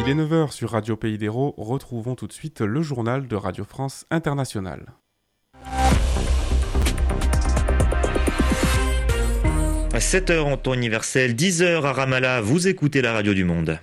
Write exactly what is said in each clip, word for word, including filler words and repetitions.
Il est neuf heures sur Radio Pays d'Hérault. Retrouvons tout de suite le journal de Radio France Internationale. À sept heures en temps universel, dix heures à Ramallah, vous écoutez la radio du monde.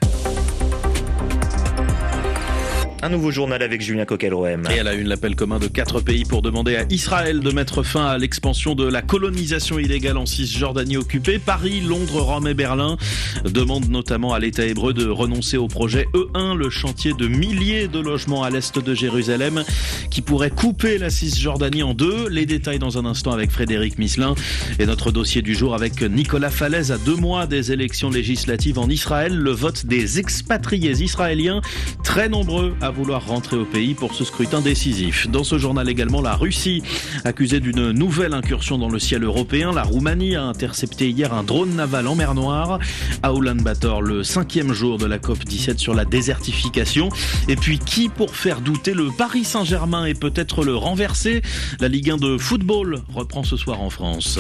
Un nouveau journal avec Julien Coquel-Rohem. Et à la une, l'appel commun de quatre pays pour demander à Israël de mettre fin à l'expansion de la colonisation illégale en Cisjordanie occupée. Paris, Londres, Rome et Berlin demandent notamment à l'État hébreu de renoncer au projet E un, le chantier de milliers de logements à l'est de Jérusalem qui pourrait couper la Cisjordanie en deux. Les détails dans un instant avec Frédéric Misselin et notre dossier du jour avec Nicolas Falaise. À deux mois des élections législatives en Israël, le vote des expatriés israéliens, très nombreux à vouloir rentrer au pays pour ce scrutin décisif. Dans ce journal également, la Russie, accusée d'une nouvelle incursion dans le ciel européen. La Roumanie a intercepté hier un drone naval en mer Noire. À Ulaanbaatar, le cinquième jour de la C O P dix-sept sur la désertification. Et puis, qui pour faire douter le Paris Saint-Germain et peut-être le renverser? La Ligue un de football reprend ce soir en France.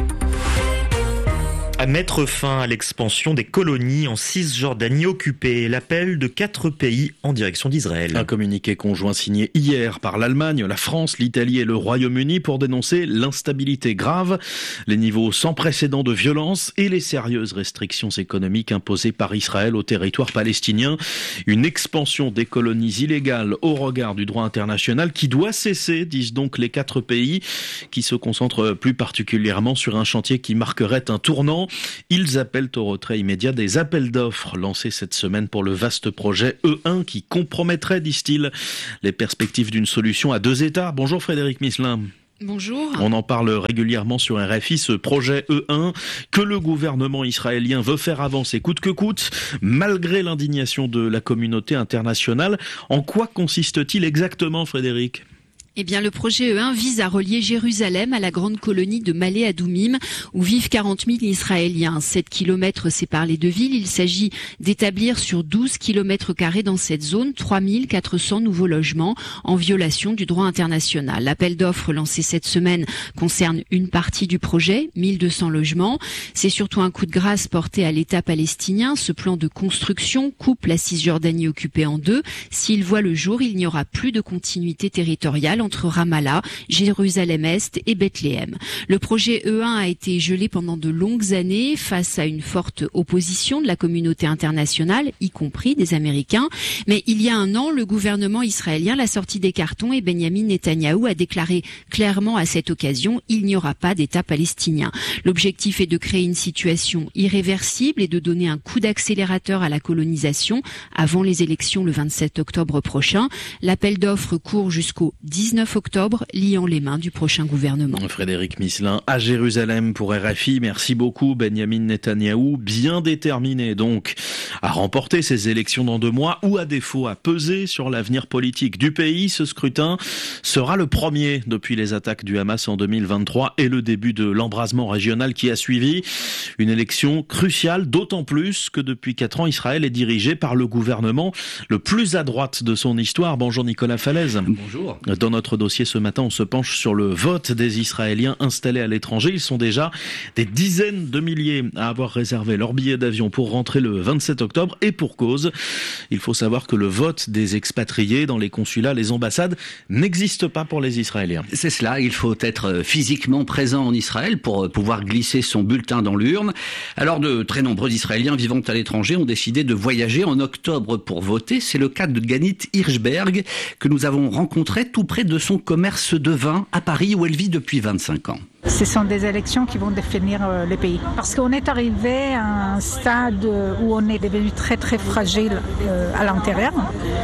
À mettre fin à l'expansion des colonies en Cisjordanie occupée. L'appel de quatre pays en direction d'Israël. Un communiqué conjoint signé hier par l'Allemagne, la France, l'Italie et le Royaume-Uni pour dénoncer l'instabilité grave, les niveaux sans précédent de violence et les sérieuses restrictions économiques imposées par Israël au territoire palestinien. Une expansion des colonies illégales au regard du droit international qui doit cesser, disent donc les quatre pays, qui se concentrent plus particulièrement sur un chantier qui marquerait un tournant. Ils appellent au retrait immédiat des appels d'offres lancés cette semaine pour le vaste projet E un qui compromettrait, disent-ils, les perspectives d'une solution à deux États. Bonjour Frédéric Misselin. Bonjour. On en parle régulièrement sur R F I, ce projet E un que le gouvernement israélien veut faire avancer coûte que coûte, malgré l'indignation de la communauté internationale. En quoi consiste-t-il exactement, Frédéric ? Eh bien, le projet E un vise à relier Jérusalem à la grande colonie de Malé Adoumim, où vivent quarante mille Israéliens. sept kilomètres séparent les deux villes. Il s'agit d'établir sur douze kilomètres carrés dans cette zone trois mille quatre cents nouveaux logements en violation du droit international. L'appel d'offres lancé cette semaine concerne une partie du projet, mille deux cents logements. C'est surtout un coup de grâce porté à l'État palestinien. Ce plan de construction coupe la Cisjordanie occupée en deux. S'il voit le jour, il n'y aura plus de continuité territoriale entre Ramallah, Jérusalem-Est et Bethléem. Le projet E un a été gelé pendant de longues années face à une forte opposition de la communauté internationale, y compris des Américains. Mais il y a un an, le gouvernement israélien l'a sorti des cartons et Benyamin Netanyahou a déclaré clairement à cette occasion, il n'y aura pas d'État palestinien. L'objectif est de créer une situation irréversible et de donner un coup d'accélérateur à la colonisation avant les élections le vingt-sept octobre prochain. L'appel d'offres court jusqu'au dix-neuf octobre, liant les mains du prochain gouvernement. Frédéric Misselin à Jérusalem pour R F I. Merci beaucoup Benyamin Netanyahou, bien déterminé donc à remporter ces élections dans deux mois ou à défaut à peser sur l'avenir politique du pays. Ce scrutin sera le premier depuis les attaques du Hamas en deux mille vingt-trois et le début de l'embrasement régional qui a suivi. Une élection cruciale, d'autant plus que depuis quatre ans, Israël est dirigé par le gouvernement le plus à droite de son histoire. Bonjour Nicolas Falaise. Bonjour. Dans notre dossier ce matin, on se penche sur le vote des Israéliens installés à l'étranger. Ils sont déjà des dizaines de milliers à avoir réservé leur billet d'avion pour rentrer le vingt-sept octobre et pour cause. Il faut savoir que le vote des expatriés dans les consulats, les ambassades n'existe pas pour les Israéliens. C'est cela, il faut être physiquement présent en Israël pour pouvoir glisser son bulletin dans l'urne. Alors de très nombreux Israéliens vivant à l'étranger ont décidé de voyager en octobre pour voter. C'est le cas de Ganit Hirschberg que nous avons rencontré tout près de son commerce de vin à Paris où elle vit depuis vingt-cinq ans. Ce sont des élections qui vont définir euh, le pays. Parce qu'on est arrivé à un stade où on est devenu très très fragile euh, à l'intérieur.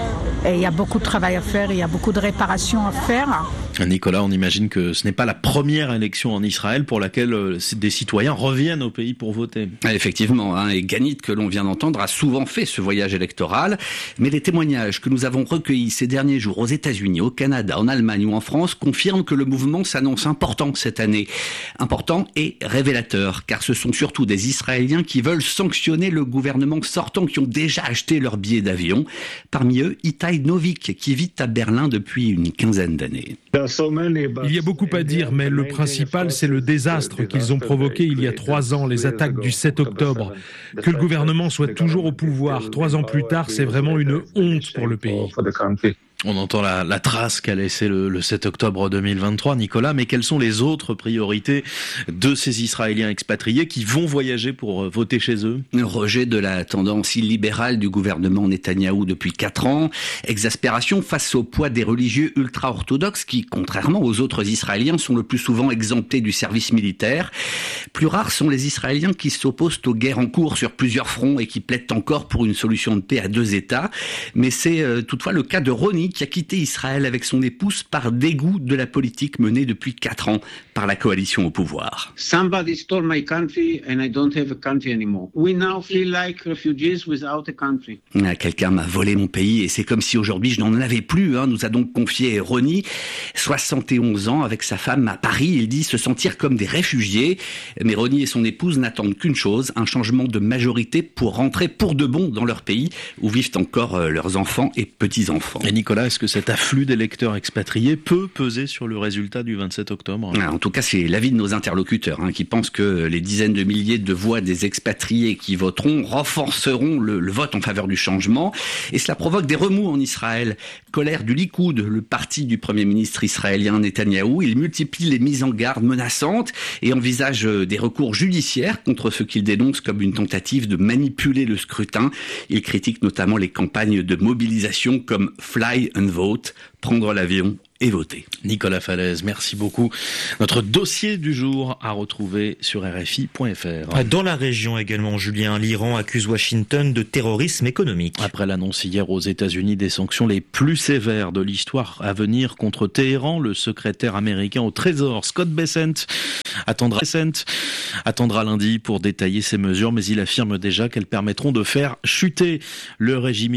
Et il y a beaucoup de travail à faire, il y a beaucoup de réparations à faire. Nicolas, on imagine que ce n'est pas la première élection en Israël pour laquelle euh, des citoyens reviennent au pays pour voter. Effectivement, hein, et Ganit, que l'on vient d'entendre, a souvent fait ce voyage électoral. Mais les témoignages que nous avons recueillis ces derniers jours aux États-Unis, au Canada, en Allemagne ou en France confirment que le mouvement s'annonce important cette année. Important et révélateur, car ce sont surtout des Israéliens qui veulent sanctionner le gouvernement sortant, qui ont déjà acheté leur billet d'avion. Parmi eux, Itai Novik, qui vit à Berlin depuis une quinzaine d'années. Il y a beaucoup à dire, mais le principal, c'est le désastre qu'ils ont provoqué il y a trois ans, les attaques du sept octobre. Que le gouvernement soit toujours au pouvoir trois ans plus tard, c'est vraiment une honte pour le pays. On entend la, la trace qu'a laissé le, le sept octobre deux mille vingt-trois, Nicolas, mais quelles sont les autres priorités de ces Israéliens expatriés qui vont voyager pour voter chez eux ? Rejet de la tendance illibérale du gouvernement Netanyahou depuis quatre ans, exaspération face au poids des religieux ultra-orthodoxes qui, contrairement aux autres Israéliens, sont le plus souvent exemptés du service militaire. Plus rares sont les Israéliens qui s'opposent aux guerres en cours sur plusieurs fronts et qui plaident encore pour une solution de paix à deux États. Mais c'est euh, toutefois le cas de Roni, qui a quitté Israël avec son épouse par dégoût de la politique menée depuis quatre ans par la coalition au pouvoir. Somebody stole my country and I don't have a country anymore. We now feel like refugees without a country. Quelqu'un m'a volé mon pays et c'est comme si aujourd'hui je n'en avais plus, hein, nous a donc confié Roni, soixante et onze ans, avec sa femme à Paris. Il dit se sentir comme des réfugiés. Mais Roni et son épouse n'attendent qu'une chose, un changement de majorité pour rentrer pour de bon dans leur pays où vivent encore leurs enfants et petits-enfants. Et Nicolas, est-ce que cet afflux d'électeurs expatriés peut peser sur le résultat du vingt-sept octobre ? En tout cas, c'est l'avis de nos interlocuteurs hein, qui pensent que les dizaines de milliers de voix des expatriés qui voteront renforceront le, le vote en faveur du changement. Et cela provoque des remous en Israël. Colère du Likoud, le parti du Premier ministre israélien Netanyahou. Il multiplie les mises en garde menaçantes et envisage des recours judiciaires contre ce qu'il dénonce comme une tentative de manipuler le scrutin. Il critique notamment les campagnes de mobilisation comme Fly and Vote, prendre l'avion et voter. Nicolas Falaise, merci beaucoup. Notre dossier du jour à retrouver sur R F I point F R. Dans la région également, Julien, l'Iran accuse Washington de terrorisme économique. Après l'annonce hier aux États-Unis des sanctions les plus sévères de l'histoire à venir contre Téhéran, le secrétaire américain au Trésor, Scott Bessent, attendra, attendra lundi pour détailler ces mesures, mais il affirme déjà qu'elles permettront de faire chuter le régime